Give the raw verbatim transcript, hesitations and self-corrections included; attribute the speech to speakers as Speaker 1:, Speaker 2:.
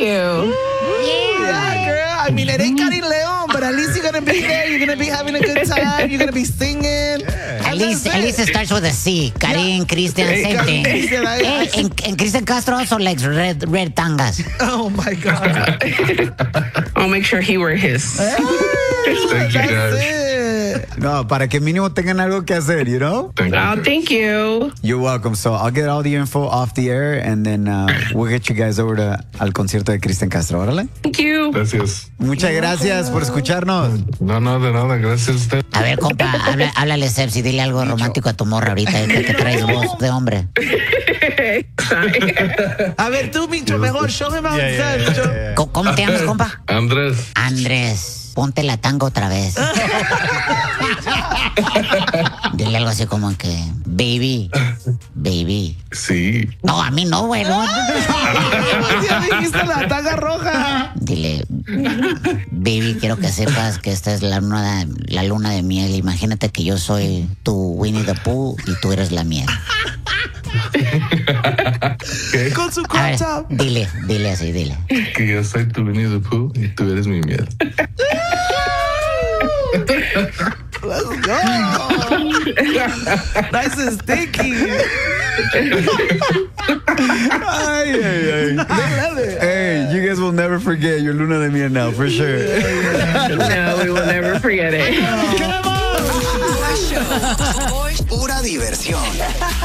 Speaker 1: you.
Speaker 2: Yeah, girl. I mean, it ain't Karin Leon, but at least you're going to be there. You're going to be having a good time. You're going to be singing.
Speaker 3: At least, at least it starts with a C. Karin, Christian, same thing.
Speaker 2: Christian, I-
Speaker 3: Hey, and, and Christian Castro also likes red, red tangas.
Speaker 2: Oh, my God.
Speaker 1: I'll make sure he wear his.
Speaker 4: Thank you,
Speaker 2: That's
Speaker 4: guys.
Speaker 2: it.
Speaker 5: No, para que mínimo tengan algo que hacer, you know?
Speaker 4: Thank
Speaker 1: Oh,
Speaker 4: you.
Speaker 1: thank you.
Speaker 5: You're welcome. So I'll get all the info off the air and then uh, we'll get you guys over to, al concierto de Christian Castro. Órale.
Speaker 1: Thank you.
Speaker 4: Gracias.
Speaker 5: Muchas gracias por escucharnos.
Speaker 4: No, no, de nada. Gracias a usted.
Speaker 3: A ver, compa, habla, háblale, Sebs, y dile algo romántico a tu morra ahorita, ahorita que traes voz de hombre.
Speaker 2: A ver, tú, Micho, mejor. Show him out.
Speaker 5: Yeah, yeah, yeah,
Speaker 2: Show-
Speaker 5: yeah.
Speaker 3: ¿Cómo, cómo te llamas, compa?
Speaker 4: Andrés.
Speaker 3: Andrés, ponte la tanga otra vez. Dile algo así como que, baby, baby.
Speaker 4: Sí.
Speaker 3: No, a mí no, güey, no.
Speaker 2: Ya dijiste la tanga roja.
Speaker 3: Dile, baby, quiero que sepas que esta es la luna, la luna de miel. Imagínate que yo soy tu Winnie the Pooh y tú eres la miel.
Speaker 4: ¿Qué?
Speaker 2: Con su
Speaker 3: A
Speaker 2: crop
Speaker 3: ver,
Speaker 2: top.
Speaker 3: dile, dile así, dile.
Speaker 4: Que yo soy tu Winnie the Pooh y tú eres mi miel.
Speaker 2: Let's go. Nice and sticky.
Speaker 5: Ay, ay, ay.
Speaker 2: I love it.
Speaker 5: Hey, you guys will never forget your luna de miel now, for sure.
Speaker 1: No, we will never forget it.
Speaker 6: Pura diversión.